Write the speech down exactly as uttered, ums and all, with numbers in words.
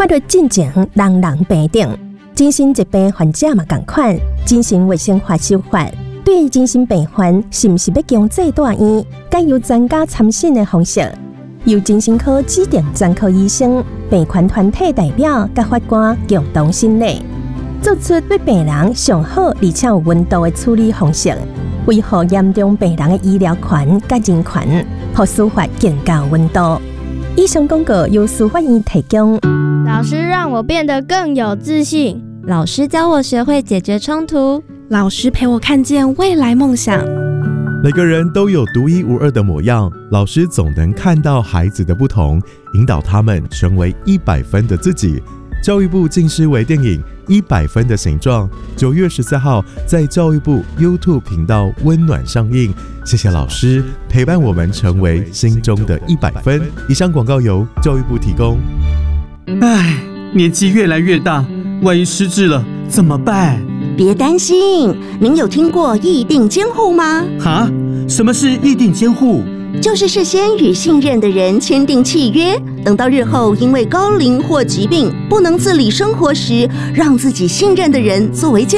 法律进前人人平等，精神疾病患者嘛同款。精神卫生法修法对精神病患是毋是要强制住院，该由专家参审的方式，由精神科指定专科医生、病患团体代表甲法官共同审理，做出对病人上好而且有温度的处理方式，维护严重病人的医疗权甲人权，让司法更加有温度。以上广告由司法院提供。 老师让我变得更有自信， 老师教我学会解决冲突， 老师陪我看见未来梦想。 每个人都有独一无二的模样，老师总能看到孩子的不同，引导他们成为一百分的自己。教育部近视微电影《一百分的形状》九月十四号在教育部 YouTube 频道温暖上映。谢谢老师陪伴我们成为心中的一百分。以上广告由教育部提供。 唉，年纪越来越大，万一失智了怎么办？ 别担心，您有听过议定监护吗？ 哈？什么是议定监护？ 就是事先与信任的人签订契约，等到日后因为高龄或疾病不能自理生活时，让自己信任的人作为监